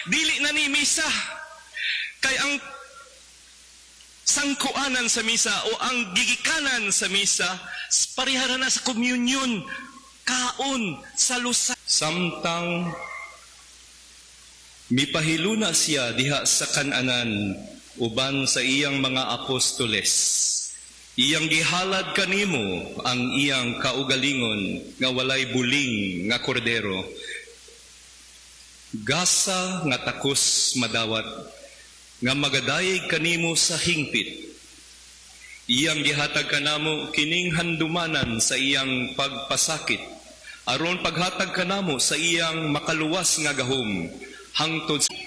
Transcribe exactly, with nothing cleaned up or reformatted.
dili na ni misa. Kay ang sangkuanan sa misa o ang gigikanan sa misa, parihara na sa communion, kaon, salusa. Samtang mipahiluna siya diha sa kananan uban sa iyang mga apostoles. Iyang gihalad kanimo ang iyang kaugalingon nga walay buling nga kordero. Gasa nga takos madawat nga magadayeg kanimo sa hingpit. Iyang gihatag kanamo kining handumanan sa iyang pagpasakit aron paghatag kanamo sa iyang makaluwas nga gahom hangtod